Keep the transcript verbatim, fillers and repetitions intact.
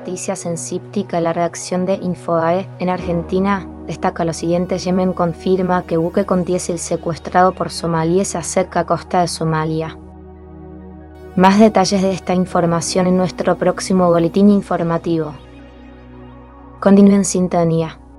noticias en Cíptica, la redacción de Infobae en Argentina destaca lo siguiente: Yemen confirma que buque con diésel secuestrado por somalíes se acerca a costa de Somalia. Más detalles de esta información en nuestro próximo boletín informativo. Continúen en sintonía.